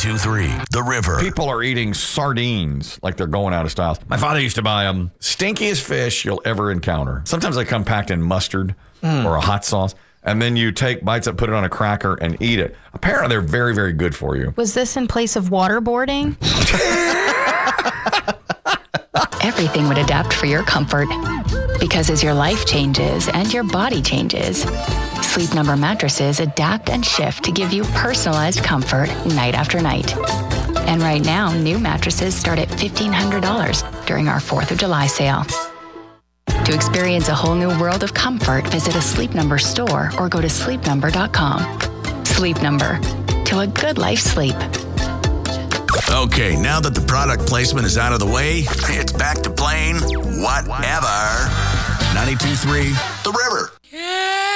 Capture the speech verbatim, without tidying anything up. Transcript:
ninety-two point three The River. People are eating sardines like they're going out of style. My father used to buy them. Stinkiest fish you'll ever encounter. Sometimes they come packed in mustard mm. or a hot sauce. And then you take bites up, put it on a cracker, and eat it. Apparently, they're very, very good for you. Was this in place of waterboarding? Everything would adapt for your comfort. Because as your life changes and your body changes, Sleep Number mattresses adapt and shift to give you personalized comfort night after night. And right now, new mattresses start at fifteen hundred dollars during our fourth of July sale. To experience a whole new world of comfort, visit a Sleep Number store or go to sleep number dot com. Sleep Number. To a good life sleep. Okay, now that the product placement is out of the way, it's back to playing whatever. ninety-two point three The River.